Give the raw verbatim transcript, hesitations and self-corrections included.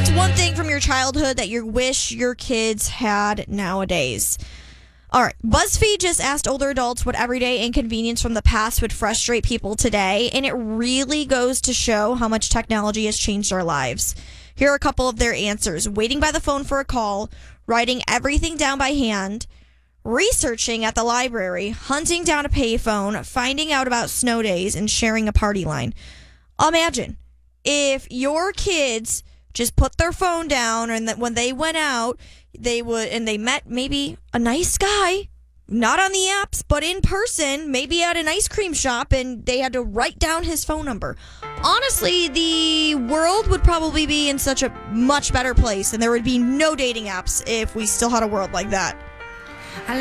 What's one thing from your childhood that you wish your kids had nowadays? All right. BuzzFeed just asked older adults what everyday inconvenience from the past would frustrate people today, and it really goes to show how much technology has changed our lives. Here are a couple of their answers. Waiting by the phone for a call, writing everything down by hand, researching at the library, hunting down a payphone, finding out about snow days, and sharing a party line. Imagine if your kids just put their phone down and that when they went out, they would, and they met maybe a nice guy, not on the apps, but in person, maybe at an ice cream shop, and they had to write down his phone number. Honestly, the world would probably be in such a much better place, and there would be no dating apps if we still had a world like that.